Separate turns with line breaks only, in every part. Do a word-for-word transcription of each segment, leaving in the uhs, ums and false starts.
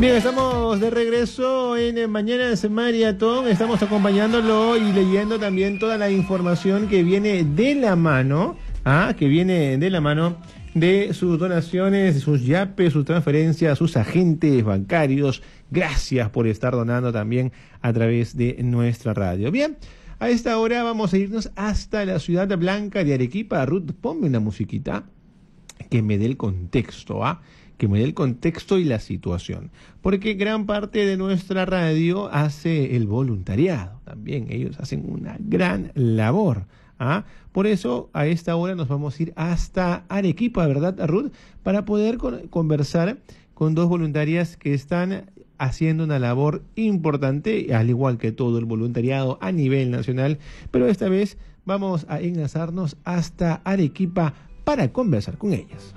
Bien, estamos de regreso en Mañanas Maratón. Estamos acompañándolo y leyendo también toda la información que viene de la mano, ¿ah? que viene de la mano de sus donaciones, sus yapes, sus transferencias, sus agentes bancarios. Gracias por estar donando también a través de nuestra radio. Bien, a esta hora vamos a irnos hasta la ciudad blanca de Arequipa. Ruth, ponme una musiquita que me dé el contexto, ¿ah? que me dé el contexto y la situación, porque gran parte de nuestra radio hace el voluntariado, también ellos hacen una gran labor, ¿ah? Por eso a esta hora nos vamos a ir hasta Arequipa, ¿verdad, Ruth? Para poder con, conversar con dos voluntarias que están haciendo una labor importante, al igual que todo el voluntariado a nivel nacional, pero esta vez vamos a enlazarnos hasta Arequipa para conversar con ellas.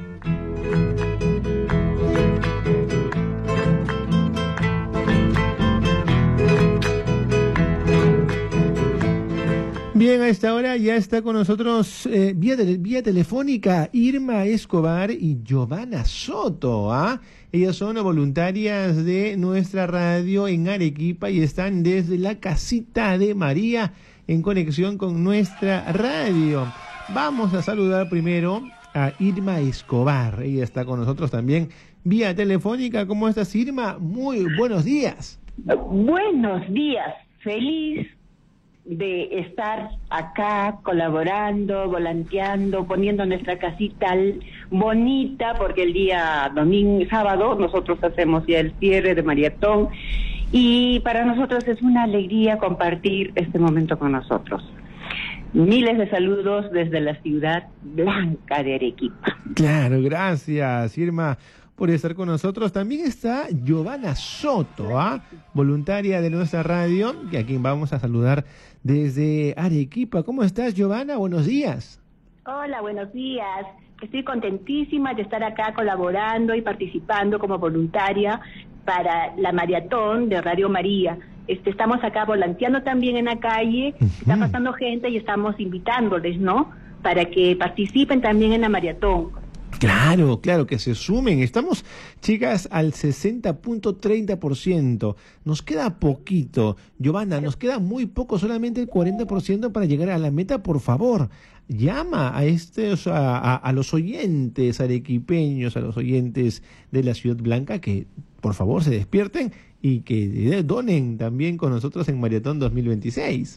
Bien, a esta hora ya está con nosotros eh, vía, de, vía telefónica Irma Escobar y Giovanna Soto. ¿ah? Ellas son voluntarias de nuestra radio en Arequipa y están desde la casita de María en conexión con nuestra radio. Vamos a saludar primero a Irma Escobar. Ella está con nosotros también vía telefónica. ¿Cómo estás, Irma? Muy buenos días.
Buenos días. Feliz de estar acá colaborando, volanteando, poniendo nuestra casita bonita, porque el día domingo, sábado, nosotros hacemos ya el cierre de maratón y para nosotros es una alegría compartir este momento con nosotros. Miles de saludos desde la ciudad blanca de Arequipa.
Claro, gracias, Irma, por estar con nosotros. También está Giovanna Soto, ¿ah? voluntaria de nuestra radio, y a quien vamos a saludar desde Arequipa. ¿Cómo estás, Giovanna? Buenos días.
Hola, buenos días. Estoy contentísima de estar acá colaborando y participando como voluntaria para la maratón de Radio María. Este, estamos acá volanteando también en la calle, uh-huh. está pasando gente y estamos invitándoles, ¿no? Para que participen también en la maratón.
Claro, claro, que se sumen. Estamos, chicas, al sesenta punto treinta por ciento. Nos queda poquito. Giovanna, nos queda muy poco, solamente el cuarenta por ciento para llegar a la meta. Por favor, llama a estos, a, a, a los oyentes arequipeños, a los oyentes de la Ciudad Blanca, que por favor se despierten y que donen también con nosotros en Maratón dos mil veintiséis.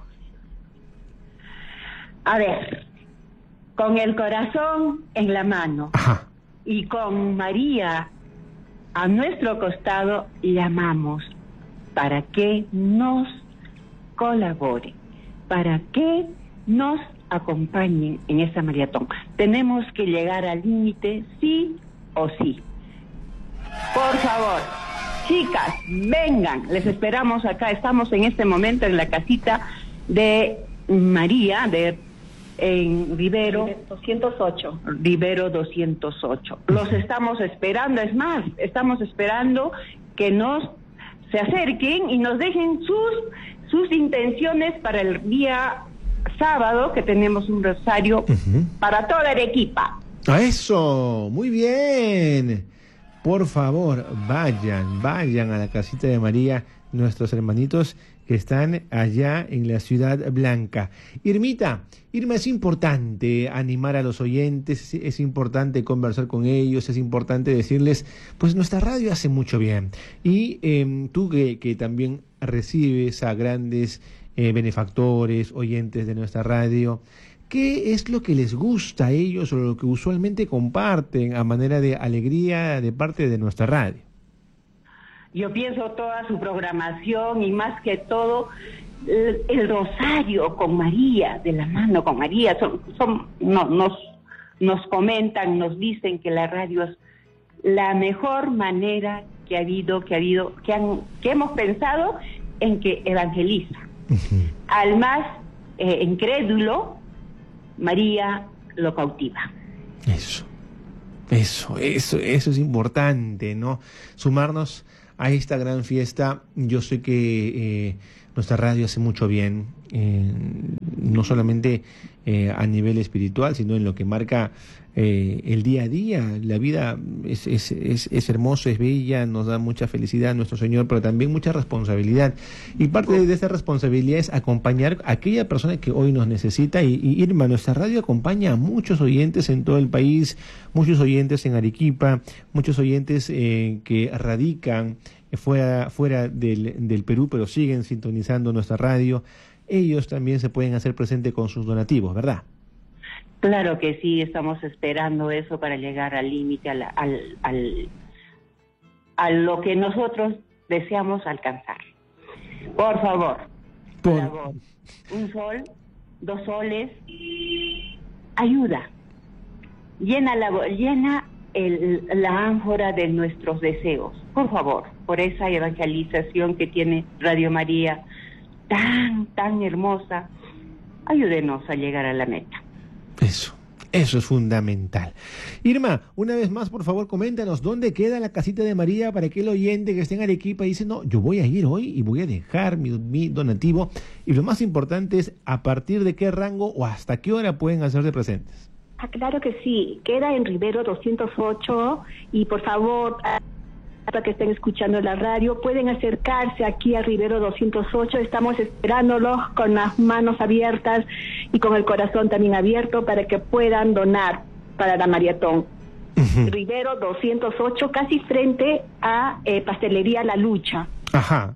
A ver, con el corazón en la mano, ajá, y con María a nuestro costado, llamamos para que nos colaboren, para que nos acompañen en esta maratón. Tenemos que llegar al límite sí o sí. Por favor, chicas, vengan, les esperamos acá. Estamos en este momento en la casita de María, de en Rivero doscientos ocho. Rivero doscientos ocho. Los estamos esperando, es más, estamos esperando que nos se acerquen y nos dejen sus sus intenciones para el día sábado, que tenemos un rosario uh-huh. para toda Arequipa.
¡A eso! ¡Muy bien! Por favor, vayan, vayan a la casita de María, nuestros hermanitos que están allá en la Ciudad Blanca. Irmita, Irma, es importante animar a los oyentes, es importante conversar con ellos, es importante decirles, pues nuestra radio hace mucho bien. Y eh, tú que, que también recibes a grandes eh, benefactores, oyentes de nuestra radio, ¿qué es lo que les gusta a ellos o lo que usualmente comparten a manera de alegría de parte de nuestra radio?
Yo pienso toda su programación y más que todo el, el rosario con María, de la mano con María. Son, son, no, nos, nos comentan, nos dicen que la radio es la mejor manera que ha habido, que ha habido, que han, que hemos pensado en que evangeliza. Uh-huh. Al más eh, incrédulo, María lo cautiva.
Eso, eso, eso, eso es importante, ¿no? Sumarnos a esta gran fiesta. Yo sé que eh, nuestra radio hace mucho bien, eh, no solamente eh, a nivel espiritual, sino en lo que marca eh, el día a día. La vida es, es, es, es hermosa, es bella, nos da mucha felicidad a nuestro Señor, pero también mucha responsabilidad. Y parte de esa responsabilidad es acompañar a aquella persona que hoy nos necesita. Y, y Irma, nuestra radio acompaña a muchos oyentes en todo el país, muchos oyentes en Arequipa, muchos oyentes eh, que radican fuera, fuera del, del Perú, pero siguen sintonizando nuestra radio. Ellos también se pueden hacer presente con sus donativos, ¿verdad?
Claro que sí, estamos esperando eso para llegar al límite, al, al, al, a lo que nosotros deseamos alcanzar. Por favor, por favor, un sol, dos soles, ayuda, llena la llena el, la ánfora de nuestros deseos, por favor, por esa evangelización que tiene Radio María, tan, tan hermosa, ayúdenos a llegar a la meta.
Eso, eso es fundamental. Irma, una vez más, por favor, coméntanos dónde queda la casita de María para que el oyente que esté en Arequipa dice, no, yo voy a ir hoy y voy a dejar mi, mi donativo. Y lo más importante es a partir de qué rango o hasta qué hora pueden hacerse presentes.
Ah, claro que sí, queda en Rivero doscientos ocho y por favor, para que estén escuchando la radio, pueden acercarse aquí a Rivero doscientos ocho, estamos esperándolos con las manos abiertas y con el corazón también abierto para que puedan donar para la maratón. Uh-huh. Rivero doscientos ocho, casi frente a eh, Pastelería La Lucha.
Ajá,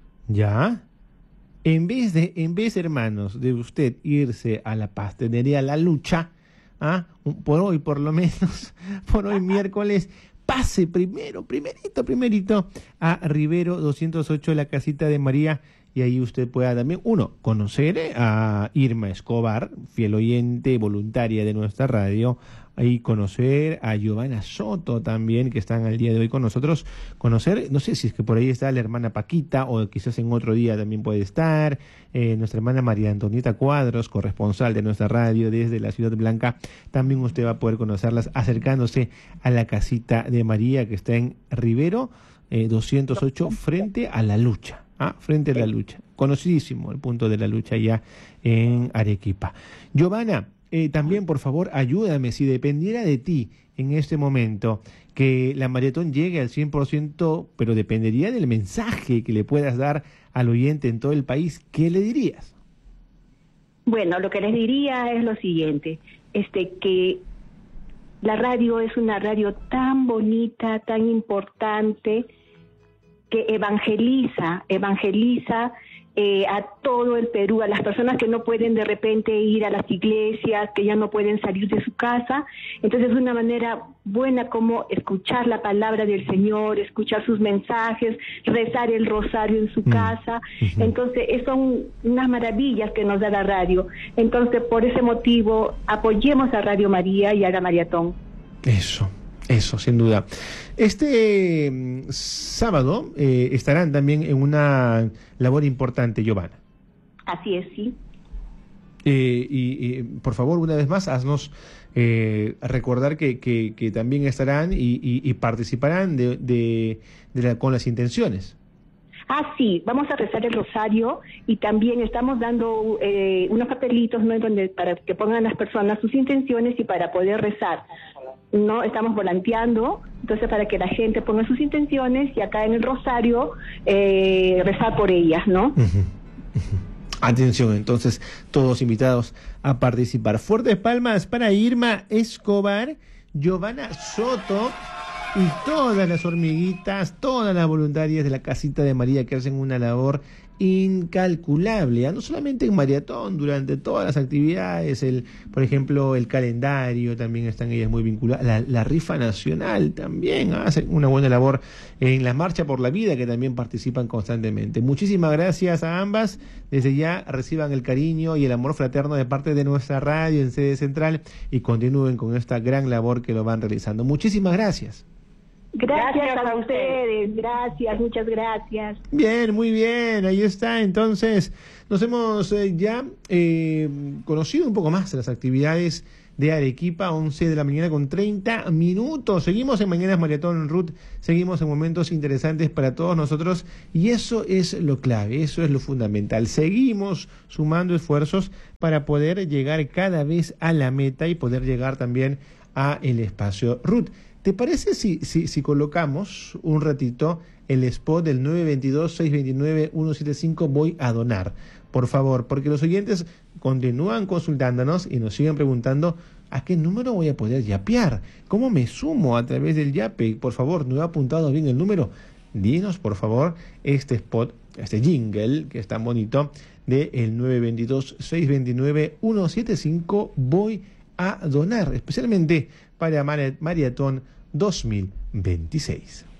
ya. En vez de, en vez, hermanos, de usted irse a la Pastelería La Lucha, ¿ah? por hoy por lo menos, por hoy miércoles, pase primero, primerito, primerito a Rivero doscientos ocho, la casita de María, y ahí usted pueda también, uno, conocer a Irma Escobar, fiel oyente, voluntaria de nuestra radio, ahí conocer a Giovanna Soto también, que están al día de hoy con nosotros, conocer, no sé si es que por ahí está la hermana Paquita, o quizás en otro día también puede estar, eh, nuestra hermana María Antonieta Cuadros, corresponsal de nuestra radio desde la Ciudad Blanca, también usted va a poder conocerlas acercándose a la casita de María, que está en Rivero eh, doscientos ocho, frente a La Lucha. Ah, frente a La Lucha. Conocidísimo el punto de La Lucha ya en Arequipa. Giovanna, eh, también por favor ayúdame, si dependiera de ti en este momento que la maratón llegue al cien por ciento, pero dependería del mensaje que le puedas dar al oyente en todo el país, ¿qué le dirías?
Bueno, lo que les diría es lo siguiente, este que la radio es una radio tan bonita, tan importante, que evangeliza, evangeliza eh, a todo el Perú, a las personas que no pueden de repente ir a las iglesias, que ya no pueden salir de su casa. Entonces es una manera buena como escuchar la palabra del Señor, escuchar sus mensajes, rezar el rosario en su mm. casa. Uh-huh. Entonces son unas maravillas que nos da la radio. Entonces por ese motivo apoyemos a Radio María y a la maratón.
Eso. Eso, sin duda. Este mm, sábado eh, estarán también en una labor importante, Giovanna.
Así es, sí.
Eh, y, y por favor, una vez más, haznos eh, recordar que, que, que también estarán y, y, y participarán de, de, de la, con las intenciones.
Ah, sí, vamos a rezar el rosario y también estamos dando eh, unos papelitos, ¿no?, donde para que pongan las personas sus intenciones y para poder rezar. No, estamos volanteando, entonces para que la gente ponga sus intenciones y acá en el rosario eh, rezar por ellas, ¿no? Uh-huh,
uh-huh. Atención, entonces, todos invitados a participar. Fuertes palmas para Irma Escobar, Giovanna Soto y todas las hormiguitas, todas las voluntarias de la casita de María que hacen una labor incalculable, ¿eh? No solamente en maratón, durante todas las actividades, el, por ejemplo, el calendario, también están ellas muy vinculadas, la, la rifa nacional también, ¿eh? Hacen una buena labor en la Marcha por la Vida, que también participan constantemente. Muchísimas gracias a ambas, desde ya reciban el cariño y el amor fraterno de parte de nuestra radio en sede central y continúen con esta gran labor que lo van realizando. Muchísimas gracias.
Gracias, gracias a ustedes, gracias, muchas gracias.
Bien, muy bien, ahí está. Entonces, nos hemos eh, ya eh, conocido un poco más de las actividades de Arequipa, once de la mañana con treinta minutos. Seguimos en Mañanas Maratón, Ruth, seguimos en momentos interesantes para todos nosotros y eso es lo clave, eso es lo fundamental. Seguimos sumando esfuerzos para poder llegar cada vez a la meta y poder llegar también a el espacio. Ruth, ¿te parece si, si, si colocamos un ratito el spot del nueve dos dos, seis dos nueve, uno siete cinco, voy a donar? Por favor, porque los oyentes continúan consultándonos y nos siguen preguntando ¿a qué número voy a poder yapear? ¿Cómo me sumo a través del yape? Por favor, ¿no he apuntado bien el número? Dinos, por favor, este spot, este jingle que es tan bonito de el nueve dos dos, seis dos nueve, uno siete cinco, voy a donar, especialmente para Maratón dos mil veintiséis.